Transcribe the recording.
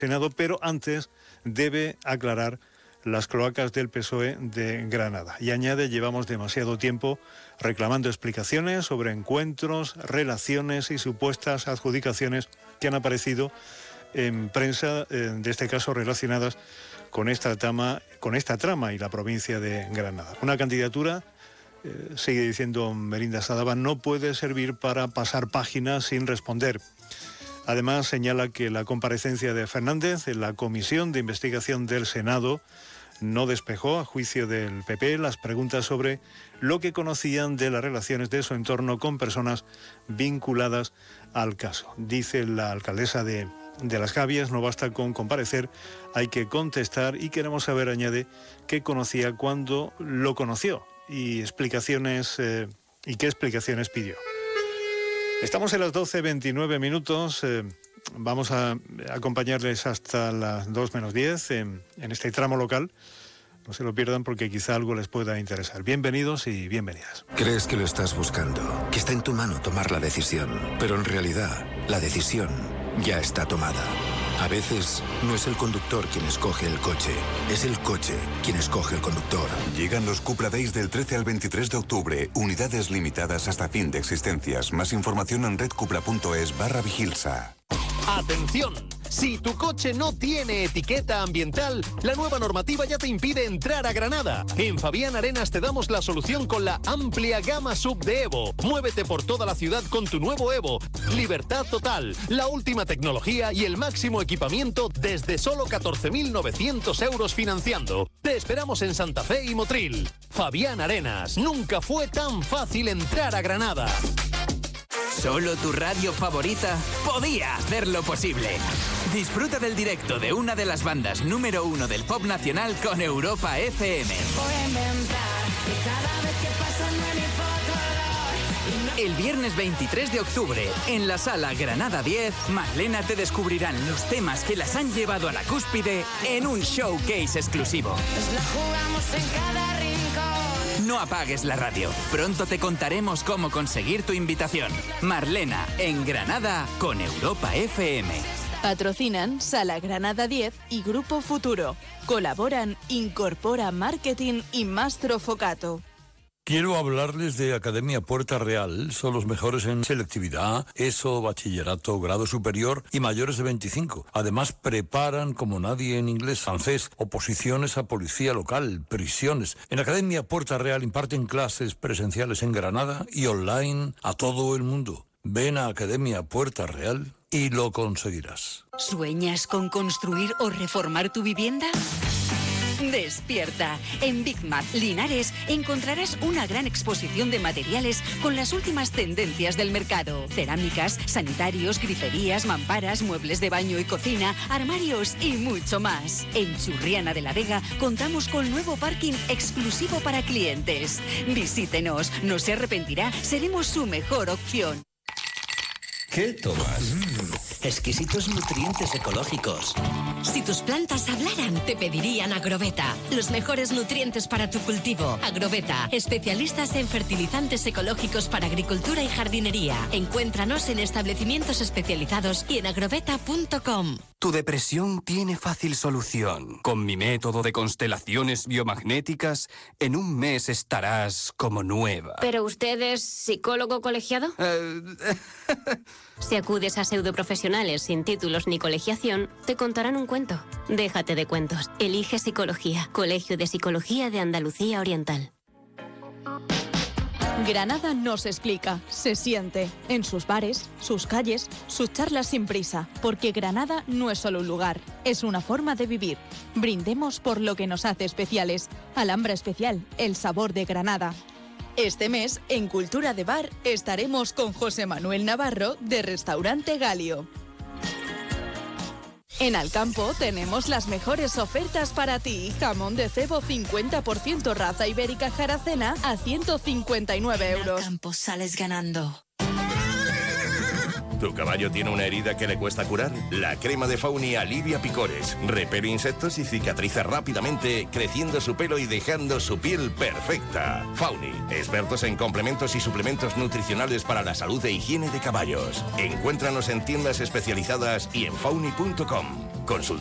Senado, pero antes debe aclarar las cloacas del PSOE de Granada. Y añade, llevamos demasiado tiempo reclamando explicaciones sobre encuentros, relaciones y supuestas adjudicaciones que han aparecido en prensa, de este caso relacionadas con esta trama y la provincia de Granada. Una candidatura, sigue diciendo Melinda Sadaba, no puede servir para pasar páginas sin responder. Además, señala que la comparecencia de Fernández en la Comisión de Investigación del Senado no despejó, a juicio del PP, las preguntas sobre lo que conocían de las relaciones de su entorno con personas vinculadas al caso. Dice la alcaldesa de Las Gavias, no basta con comparecer, hay que contestar, y queremos saber, añade, qué conocía cuando lo conoció y qué explicaciones pidió. Estamos en las 12:29 minutos. Vamos a acompañarles hasta las 2 menos 10 en este tramo local. No se lo pierdan porque quizá algo les pueda interesar. Bienvenidos y bienvenidas. Crees que lo estás buscando, que está en tu mano tomar la decisión, pero en realidad la decisión ya está tomada. A veces no es el conductor quien escoge el coche, es el coche quien escoge el conductor. Llegan los Cupra Days del 13 al 23 de octubre. Unidades limitadas hasta fin de existencias. Más información en redcupra.es/Vigilsa. ¡Atención! Si tu coche no tiene etiqueta ambiental, la nueva normativa ya te impide entrar a Granada. En Fabián Arenas te damos la solución con la amplia gama sub de Evo. Muévete por toda la ciudad con tu nuevo Evo. Libertad total, la última tecnología y el máximo equipamiento desde solo 14.900 euros financiando. Te esperamos en Santa Fe y Motril. Fabián Arenas, nunca fue tan fácil entrar a Granada. Solo tu radio favorita podía hacerlo posible. Disfruta del directo de una de las bandas número 1 del pop nacional con Europa FM. El viernes 23 de octubre, en la sala Granada 10, Marlena te descubrirán los temas que las han llevado a la cúspide en un showcase exclusivo. Nos la jugamos en cada rincón. No apagues la radio. Pronto te contaremos cómo conseguir tu invitación. Marlena, en Granada, con Europa FM. Patrocinan Sala Granada 10 y Grupo Futuro. Colaboran Incorpora Marketing y Mastro Focato. Quiero hablarles de Academia Puerta Real. Son los mejores en selectividad, ESO, bachillerato, grado superior y mayores de 25. Además, preparan como nadie en inglés, francés, oposiciones a policía local, prisiones. En Academia Puerta Real imparten clases presenciales en Granada y online a todo el mundo. Ven a Academia Puerta Real y lo conseguirás. ¿Sueñas con construir o reformar tu vivienda? Despierta. En Big Mat Linares encontrarás una gran exposición de materiales con las últimas tendencias del mercado. Cerámicas, sanitarios, griferías, mamparas, muebles de baño y cocina, armarios y mucho más. En Churriana de la Vega contamos con nuevo parking exclusivo para clientes. Visítenos, no se arrepentirá, seremos su mejor opción. ¿Qué tomas? Exquisitos nutrientes ecológicos. Si tus plantas hablaran, te pedirían Agroveta. Los mejores nutrientes para tu cultivo. Agroveta, especialistas en fertilizantes ecológicos para agricultura y jardinería. Encuéntranos en establecimientos especializados y en agroveta.com. Tu depresión tiene fácil solución. Con mi método de constelaciones biomagnéticas, en un mes estarás como nueva. ¿Pero usted es psicólogo colegiado? Si acudes a pseudoprofesionales sin títulos ni colegiación, te contarán un cuento. Déjate de cuentos. Elige Psicología. Colegio de Psicología de Andalucía Oriental. Granada nos explica, se siente, en sus bares, sus calles, sus charlas sin prisa, porque Granada no es solo un lugar, es una forma de vivir. Brindemos por lo que nos hace especiales. Alhambra Especial, el sabor de Granada. Este mes, en Cultura de Bar, estaremos con José Manuel Navarro, de Restaurante Galio. En Alcampo tenemos las mejores ofertas para ti. Jamón de cebo 50% raza ibérica Jaracena a 159 euros. En Alcampo sales ganando. ¿Tu caballo tiene una herida que le cuesta curar? La crema de Fauni alivia picores, repele insectos y cicatriza rápidamente, creciendo su pelo y dejando su piel perfecta. Fauni, expertos en complementos y suplementos nutricionales para la salud e higiene de caballos. Encuéntranos en tiendas especializadas y en fauni.com. Consulta